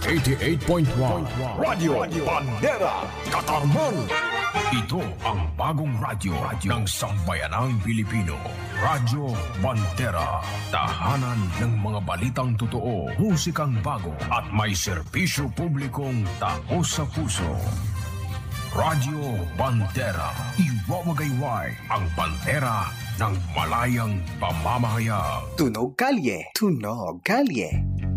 88.1 Radio Bandera, Katarman. Ito ang bagong radyo ng sambayanang Pilipino. Radyo Bandera, tahanan ng mga balitang totoo, musikang bago at may serbisyo publikong taos sa puso. Radyo Bandera, iwawagayway ang bandera ng malayang pamamahayag. Tunog kalye, tunog kalye.